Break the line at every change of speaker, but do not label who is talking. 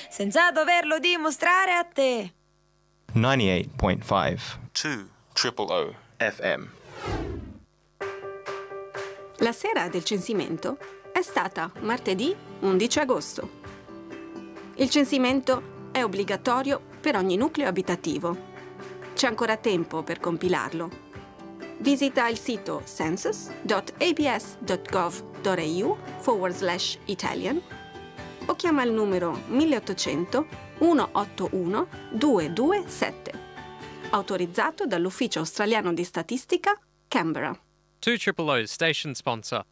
senza doverlo dimostrare a te.
98.5 2 FM.
La sera del censimento è stata martedì 11 agosto. Il censimento è obbligatorio per ogni nucleo abitativo. C'è ancora tempo per compilarlo. Visita il sito census.abs.gov.au/Italian o chiama il numero 1800 181 227, autorizzato dall'Ufficio Australiano di Statistica, Canberra.
2 Triple O's station sponsor.